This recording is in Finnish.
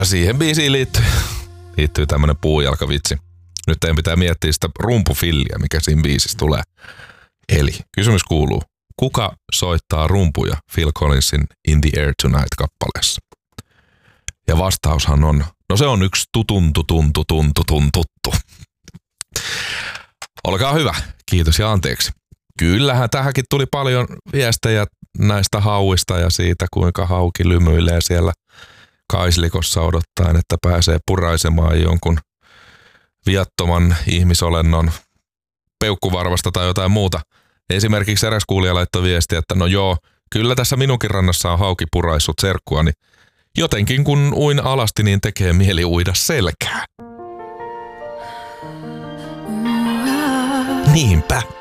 siihen biisiin liittyy tämmönen puujalkavitsi. Nyt teidän pitää miettiä sitä rumpufilliä, mikä siinä biisissä tulee. Eli kysymys kuuluu, kuka soittaa rumpuja Phil Collinsin In the Air Tonight-kappaleessa? Ja vastaushan on, no se on yksi tuttu. Olkaa hyvä, kiitos ja anteeksi. Kyllähän tähänkin tuli paljon viestejä näistä hauista ja siitä, kuinka hauki lymyilee siellä kaislikossa odottaen, että pääsee puraisemaan jonkun viattoman ihmisolennon peukkuvarvasta tai jotain muuta. Esimerkiksi eräs kuulija laittoi viestiä, että no joo, kyllä tässä minunkin rannassa on hauki puraissut serkkua, niin jotenkin kun uin alasti, niin tekee mieli uida selkää. Niinpä.